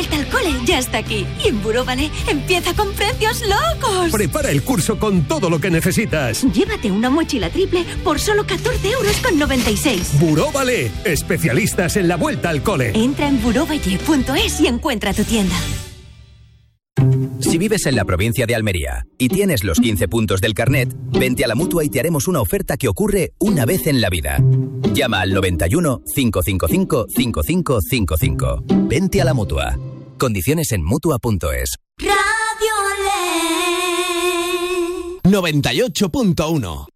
vuelta al cole ya está aquí. Y en Buró Valley empieza con precios locos. Prepara el curso con todo lo que necesitas. Llévate una mochila triple por solo 14,96 €. Buró Valley, especialistas en la vuelta al cole. Entra en burovalle.es y encuentra tu tienda. Si vives en la provincia de Almería y tienes los 15 puntos del carnet, vente a la Mutua y te haremos una oferta que ocurre una vez en la vida. Llama al 91 555 5555. Vente a la Mutua. Condiciones en Mutua.es. Radio Le 98.1